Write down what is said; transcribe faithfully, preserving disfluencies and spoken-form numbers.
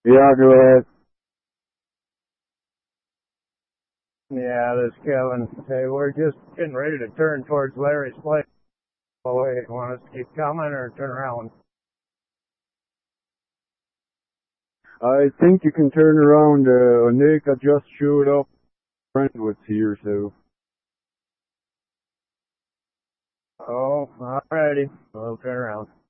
Yeah, go ahead. Yeah, this is Kevin. Hey, we're just getting ready to turn towards Larry's place. Oh, wait, want us to keep coming or turn around? I think you can turn around. Uh, Nick, I just showed up. Friend was here, so. Oh, alrighty. We'll turn around.